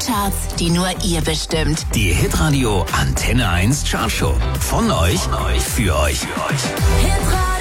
Charts, die nur ihr bestimmt. Die Hitradio Antenne 1 Chartshow. Von euch, für euch. Hitradio.